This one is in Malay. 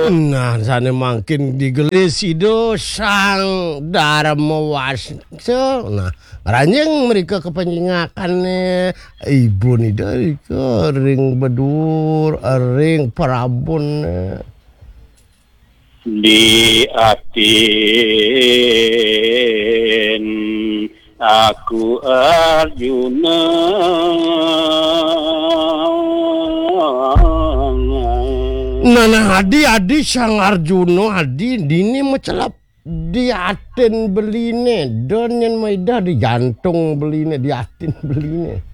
Nah, sana makin digelis itu sang dharma wasya. Nah, ranjang mereka kepenjengakannya ibu ni dari ring bedur, ring parabun. Di atin aku Arjuna Nah, adi sang Arjuna adi dini mecelap di atin beline don yang maidah di jantung beline di atin beline.